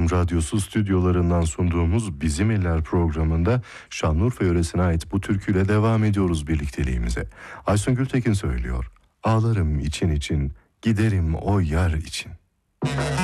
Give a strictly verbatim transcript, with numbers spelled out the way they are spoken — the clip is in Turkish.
Erkam Radyosu stüdyolarından sunduğumuz Bizim İller programında Şanlıurfa yöresine ait bu türküyle devam ediyoruz birlikteliğimize. Aysun Gültekin söylüyor. Ağlarım için için, giderim o yar için.